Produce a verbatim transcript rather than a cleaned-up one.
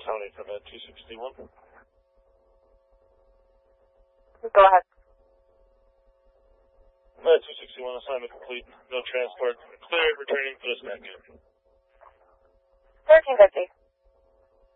Tony from uh, two sixty-one. Go ahead. Uh, two sixty-one, assignment complete. No transport. Clear, returning for the snack. thirteen fifty.